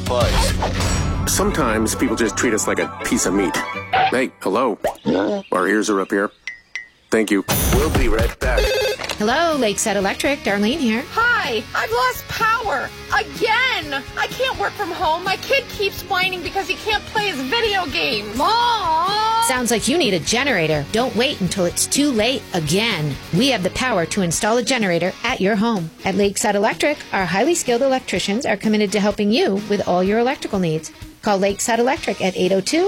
Buzz. Sometimes people just treat us like a piece of meat. Hey, hello. Our ears are up here. Thank you. We'll be right back. Hello, Lakeside Electric. Darlene here. Hi, I've lost power. Again! I can't work from home. My kid keeps whining because he can't play his video game. Mom! Sounds like you need a generator. Don't wait until it's too late again. We have the power to install a generator at your home. At Lakeside Electric, our highly skilled electricians are committed to helping you with all your electrical needs. Call Lakeside Electric at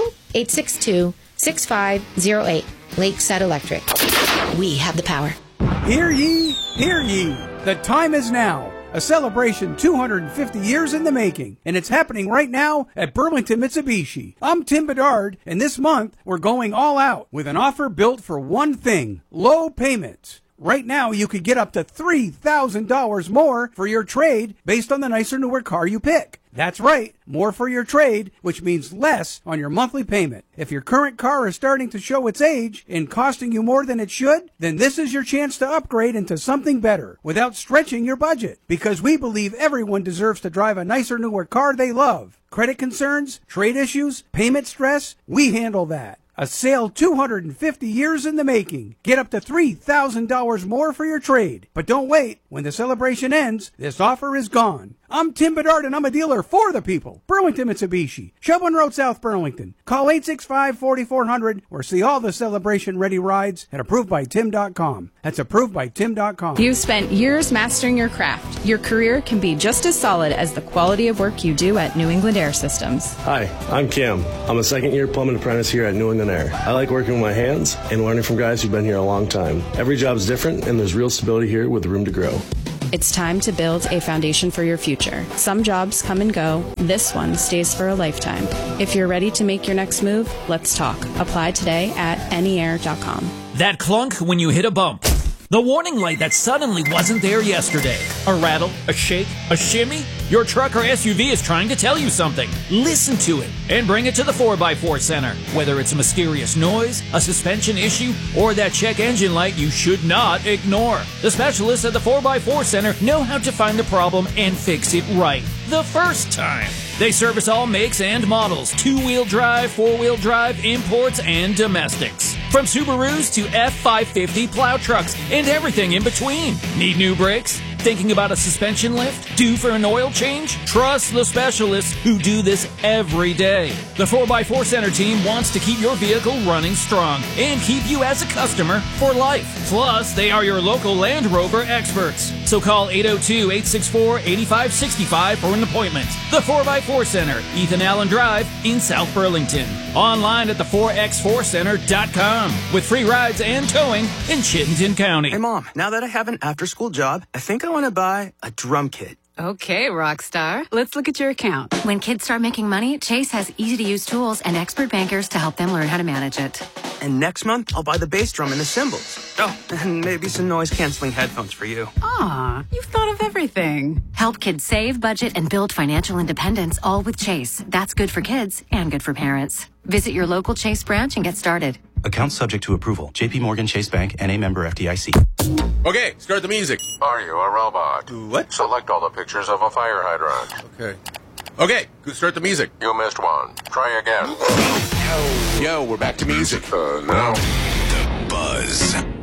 802-862-6508. Lakeside Electric. We have the power. Hear ye, hear ye. The time is now. A celebration 250 years in the making, and it's happening right now at Burlington Mitsubishi. I'm Tim Bedard, and this month we're going all out with an offer built for one thing: low payments. Right now, you could get up to $3,000 more for your trade based on the nicer, newer car you pick. That's right, more for your trade, which means less on your monthly payment. If your current car is starting to show its age and costing you more than it should, then this is your chance to upgrade into something better without stretching your budget. Because we believe everyone deserves to drive a nicer, newer car they love. Credit concerns, trade issues, payment stress, we handle that. A sale 250 years in the making. Get up to $3,000 more for your trade. But don't wait. When the celebration ends, this offer is gone. I'm Tim Bedard, and I'm a dealer for the people. Burlington Mitsubishi, Shelburne Road, South Burlington. Call 865-4400 or see all the celebration-ready rides at ApprovedByTim.com. That's ApprovedByTim.com. You've spent years mastering your craft. Your career can be just as solid as the quality of work you do at New England Air Systems. Hi, I'm Kim. I'm a second-year plumbing apprentice here at New England Air. I like working with my hands and learning from guys who've been here a long time. Every job is different, and there's real stability here with room to grow. It's time to build a foundation for your future. Some jobs come and go. This one stays for a lifetime. If you're ready to make your next move, let's talk. Apply today at neair.com. That clunk when you hit a bump. The warning light that suddenly wasn't there yesterday. A rattle, a shake, a shimmy. Your truck or SUV is trying to tell you something. Listen to it and bring it to the 4x4 Center. Whether it's a mysterious noise, a suspension issue, or that check engine light you should not ignore. The specialists at the 4x4 Center know how to find the problem and fix it right the first time. They service all makes and models, 2-wheel drive, 4-wheel drive, imports, and domestics. From Subarus to F550 plow trucks and everything in between. Need new brakes? Thinking about a suspension lift? Due for an oil change? Trust the specialists who do this every day. The 4x4 Center team wants to keep your vehicle running strong and keep you as a customer for life. Plus, they are your local Land Rover experts. So call 802-864-8565 for an appointment. The 4x4 Center, Ethan Allen Drive in South Burlington. Online at the4x4center.com with free rides and towing in Chittenden County. Hey, Mom, now that I have an after-school job, I think I want to buy a drum kit. Okay, Rockstar. Let's look at your account. When kids start making money, Chase has easy-to-use tools and expert bankers to help them learn how to manage it. And next month, I'll buy the bass drum and the cymbals. Oh, and maybe some noise-canceling headphones for you. Aw, you've thought of everything. Help kids save, budget, and build financial independence, all with Chase. That's good for kids and good for parents. Visit your local Chase branch and get started. Account subject to approval. J.P. Morgan Chase Bank, N.A. member FDIC. Okay, start the music. Are you a robot? What? Select all the pictures of a fire hydrant. Okay, start the music. You missed one. Try again. Yo, we're back to music. No. The Buzz.